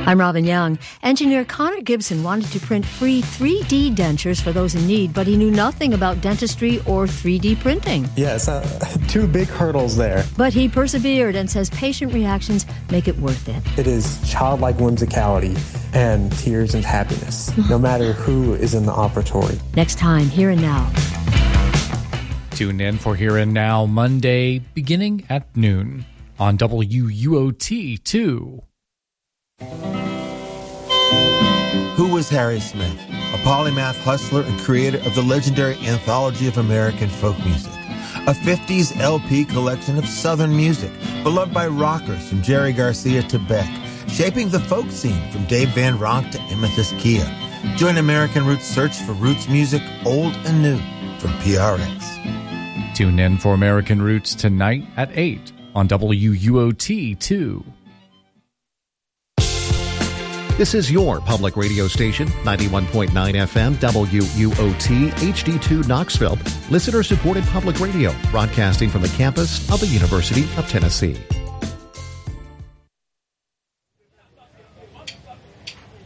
I'm Robin Young. Engineer Connor Gibson wanted to print free 3D dentures for those in need, but he knew nothing about dentistry or 3D printing. Yes, two big hurdles there. But he persevered and says patient reactions make it worth it. It is childlike whimsicality and tears of happiness, no matter who is in the operatory. Next time, Here and Now. Tune in for Here and Now Monday, beginning at noon on WUOT2. Who was Harry Smith? A polymath hustler and creator of the legendary Anthology of American Folk Music, a 50s LP collection of Southern music, beloved by rockers from Jerry Garcia to Beck, shaping the folk scene from Dave Van Ronk to Amethyst Kia. Join American Roots' search for roots music, old and new, from PRX. Tune in for American Roots tonight at 8 on WUOT2. This is your public radio station, 91.9 FM, WUOT, HD2 Knoxville, listener-supported public radio, broadcasting from the campus of the University of Tennessee.